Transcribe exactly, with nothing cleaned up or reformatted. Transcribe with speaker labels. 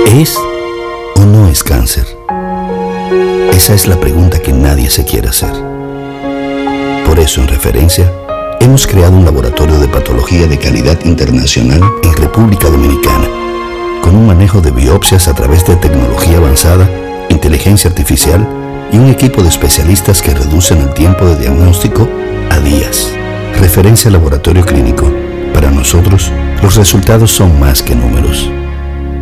Speaker 1: ¿Es o no es cáncer? Esa es la pregunta que nadie se quiere hacer. Por eso, en Referencia, hemos creado un laboratorio de patología de calidad internacional en República Dominicana, con un manejo de biopsias a través de tecnología avanzada, inteligencia artificial y un equipo de especialistas que reducen el tiempo de diagnóstico a días. Referencia Laboratorio Clínico. Para nosotros, los resultados son más que números.